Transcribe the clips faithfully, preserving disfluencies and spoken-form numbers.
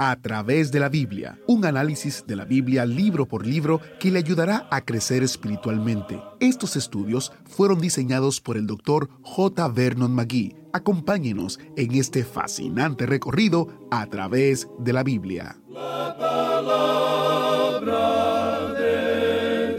A través de la Biblia, un análisis de la Biblia libro por libro que le ayudará a crecer espiritualmente. Estos estudios fueron diseñados por el doctor J. Vernon McGee. Acompáñenos en este fascinante recorrido a través de la Biblia. La palabra de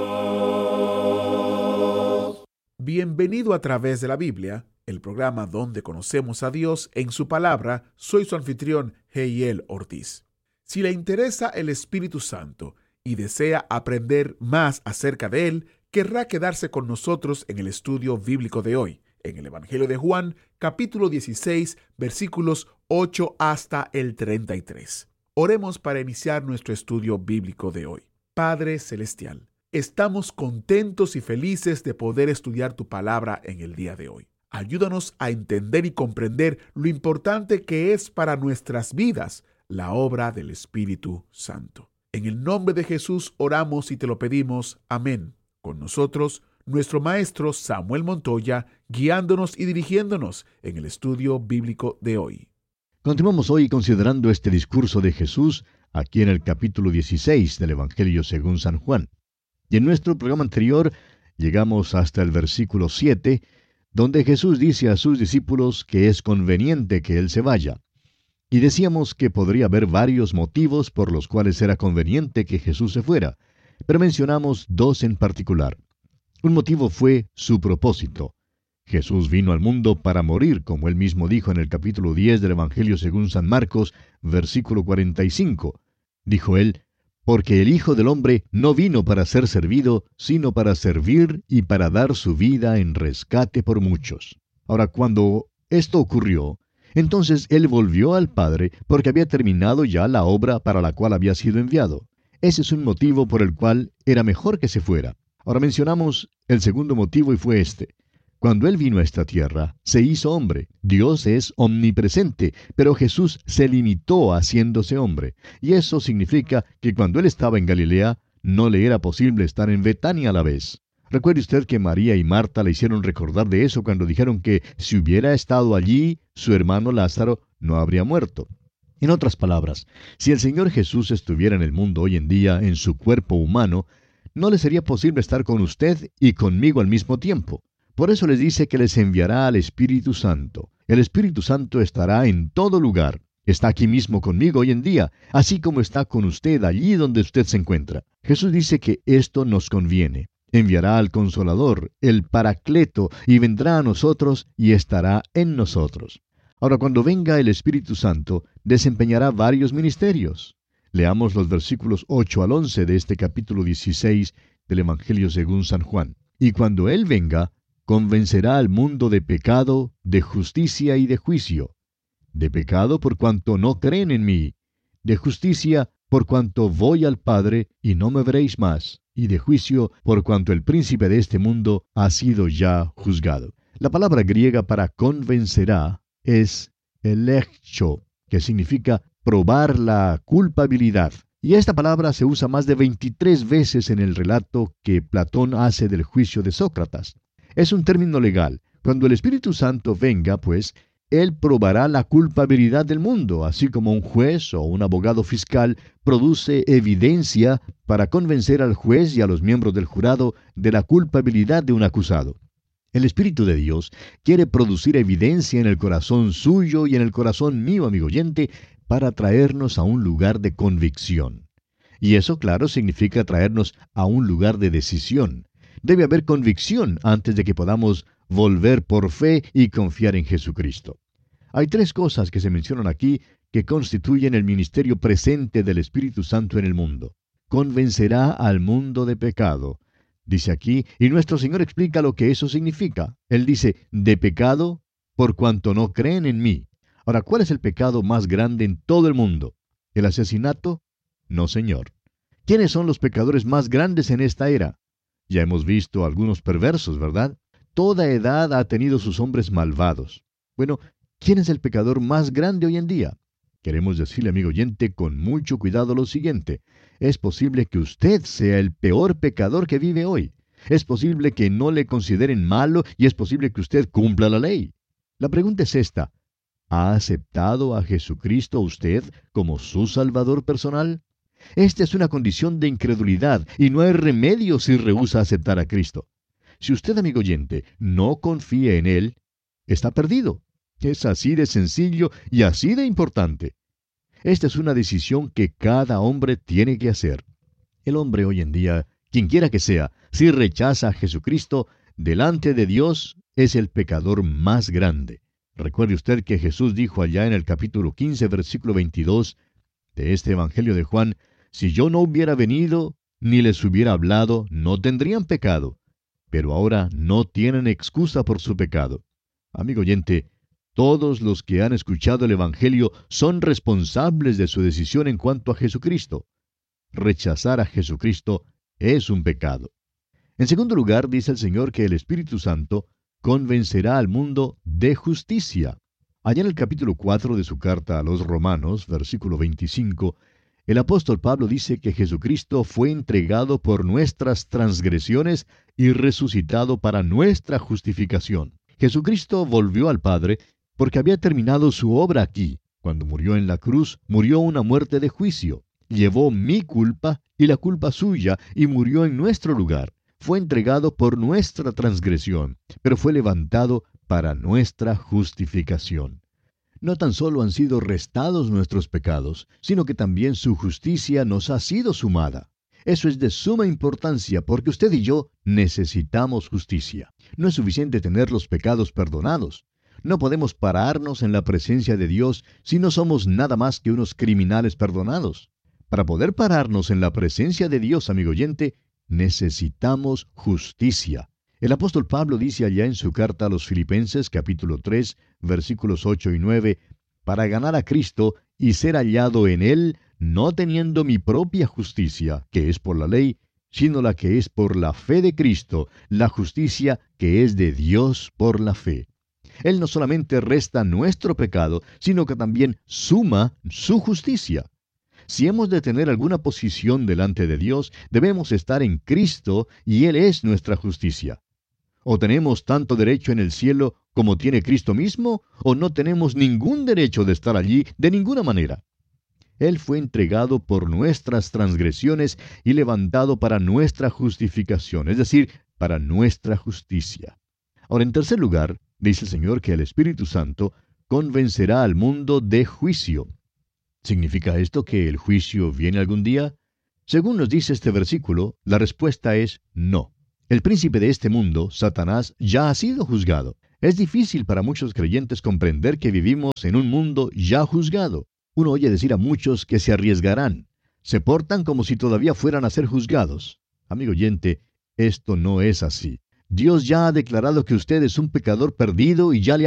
Dios. Bienvenido a través de la Biblia, el programa donde conocemos a Dios en su palabra. Soy su anfitrión, Heiel Ortiz. Si le interesa el Espíritu Santo y desea aprender más acerca de él, querrá quedarse con nosotros en el estudio bíblico de hoy, en el Evangelio de Juan, capítulo dieciséis, versículos ocho hasta el treinta y tres. Oremos para iniciar nuestro estudio bíblico de hoy. Padre Celestial, estamos contentos y felices de poder estudiar tu palabra en el día de hoy. Ayúdanos a entender y comprender lo importante que es para nuestras vidas la obra del Espíritu Santo. En el nombre de Jesús oramos y te lo pedimos. Amén. Con nosotros, nuestro maestro Samuel Montoya, guiándonos y dirigiéndonos en el estudio bíblico de hoy. Continuamos hoy considerando este discurso de Jesús aquí en el capítulo dieciséis del Evangelio según San Juan. Y en nuestro programa anterior llegamos hasta el versículo siete, donde Jesús dice a sus discípulos que es conveniente que Él se vaya. Y decíamos que podría haber varios motivos por los cuales era conveniente que Jesús se fuera, pero mencionamos dos en particular. Un motivo fue su propósito. Jesús vino al mundo para morir, como Él mismo dijo en el capítulo diez del Evangelio según San Marcos, versículo cuarenta y cinco. Dijo Él, porque el Hijo del Hombre no vino para ser servido, sino para servir y para dar su vida en rescate por muchos. Ahora, cuando esto ocurrió, entonces Él volvió al Padre porque había terminado ya la obra para la cual había sido enviado. Ese es un motivo por el cual era mejor que se fuera. Ahora mencionamos el segundo motivo y fue este. Cuando Él vino a esta tierra, se hizo hombre. Dios es omnipresente, pero Jesús se limitó haciéndose hombre. Y eso significa que cuando Él estaba en Galilea, no le era posible estar en Betania a la vez. Recuerde usted que María y Marta le hicieron recordar de eso cuando dijeron que si hubiera estado allí, su hermano Lázaro no habría muerto. En otras palabras, si el Señor Jesús estuviera en el mundo hoy en día en su cuerpo humano, no le sería posible estar con usted y conmigo al mismo tiempo. Por eso les dice que les enviará al Espíritu Santo. El Espíritu Santo estará en todo lugar. Está aquí mismo conmigo hoy en día, así como está con usted allí donde usted se encuentra. Jesús dice que esto nos conviene. Enviará al Consolador, el Paracleto, y vendrá a nosotros y estará en nosotros. Ahora, cuando venga el Espíritu Santo, desempeñará varios ministerios. Leamos los versículos ocho al once de este capítulo dieciséis del Evangelio según San Juan. Y cuando Él venga, convencerá al mundo de pecado, de justicia y de juicio. De pecado por cuanto no creen en mí. De justicia por cuanto voy al Padre y no me veréis más. Y de juicio por cuanto el príncipe de este mundo ha sido ya juzgado. La palabra griega para convencerá es eleccho, que significa probar la culpabilidad. Y esta palabra se usa más de veintitrés veces en el relato que Platón hace del juicio de Sócrates. Es un término legal. Cuando el Espíritu Santo venga, pues, Él probará la culpabilidad del mundo, así como un juez o un abogado fiscal produce evidencia para convencer al juez y a los miembros del jurado de la culpabilidad de un acusado. El Espíritu de Dios quiere producir evidencia en el corazón suyo y en el corazón mío, amigo oyente, para traernos a un lugar de convicción. Y eso, claro, significa traernos a un lugar de decisión. Debe haber convicción antes de que podamos volver por fe y confiar en Jesucristo. Hay tres cosas que se mencionan aquí que constituyen el ministerio presente del Espíritu Santo en el mundo. Convencerá al mundo de pecado, dice aquí, y nuestro Señor explica lo que eso significa. Él dice, de pecado, por cuanto no creen en mí. Ahora, ¿cuál es el pecado más grande en todo el mundo? ¿El asesinato? No, señor. ¿Quiénes son los pecadores más grandes en esta era? Ya hemos visto algunos perversos, ¿verdad? Toda edad ha tenido sus hombres malvados. Bueno, ¿quién es el pecador más grande hoy en día? Queremos decirle, amigo oyente, con mucho cuidado lo siguiente. Es posible que usted sea el peor pecador que vive hoy. Es posible que no le consideren malo y es posible que usted cumpla la ley. La pregunta es esta. ¿Ha aceptado a Jesucristo usted como su Salvador personal? Esta es una condición de incredulidad y no hay remedio si rehúsa aceptar a Cristo. Si usted, amigo oyente, no confía en Él, está perdido. Es así de sencillo y así de importante. Esta es una decisión que cada hombre tiene que hacer. El hombre hoy en día, quien quiera que sea, si rechaza a Jesucristo, delante de Dios es el pecador más grande. Recuerde usted que Jesús dijo allá en el capítulo quince, versículo veintidós de este Evangelio de Juan, si yo no hubiera venido, ni les hubiera hablado, no tendrían pecado. Pero ahora no tienen excusa por su pecado. Amigo oyente, todos los que han escuchado el Evangelio son responsables de su decisión en cuanto a Jesucristo. Rechazar a Jesucristo es un pecado. En segundo lugar, dice el Señor que el Espíritu Santo convencerá al mundo de justicia. Allá en el capítulo cuatro de su carta a los Romanos, versículo veinticinco, el apóstol Pablo dice que Jesucristo fue entregado por nuestras transgresiones y resucitado para nuestra justificación. Jesucristo volvió al Padre porque había terminado su obra aquí. Cuando murió en la cruz, murió una muerte de juicio. Llevó mi culpa y la culpa suya y murió en nuestro lugar. Fue entregado por nuestra transgresión, pero fue levantado para nuestra justificación. No tan solo han sido restados nuestros pecados, sino que también su justicia nos ha sido sumada. Eso es de suma importancia porque usted y yo necesitamos justicia. No es suficiente tener los pecados perdonados. No podemos pararnos en la presencia de Dios si no somos nada más que unos criminales perdonados. Para poder pararnos en la presencia de Dios, amigo oyente, necesitamos justicia. El apóstol Pablo dice allá en su carta a los Filipenses, capítulo tres, versículos ocho y nueve, para ganar a Cristo y ser hallado en Él, no teniendo mi propia justicia, que es por la ley, sino la que es por la fe de Cristo, la justicia que es de Dios por la fe. Él no solamente resta nuestro pecado, sino que también suma su justicia. Si hemos de tener alguna posición delante de Dios, debemos estar en Cristo y Él es nuestra justicia. ¿O tenemos tanto derecho en el cielo como tiene Cristo mismo? ¿O no tenemos ningún derecho de estar allí de ninguna manera? Él fue entregado por nuestras transgresiones y levantado para nuestra justificación, es decir, para nuestra justicia. Ahora, en tercer lugar, dice el Señor que el Espíritu Santo convencerá al mundo de juicio. ¿Significa esto que el juicio viene algún día? Según nos dice este versículo, la respuesta es no. El príncipe de este mundo, Satanás, ya ha sido juzgado. Es difícil para muchos creyentes comprender que vivimos en un mundo ya juzgado. Uno oye decir a muchos que se arriesgarán. Se portan como si todavía fueran a ser juzgados. Amigo oyente, esto no es así. Dios ya ha declarado que usted es un pecador perdido y ya le ha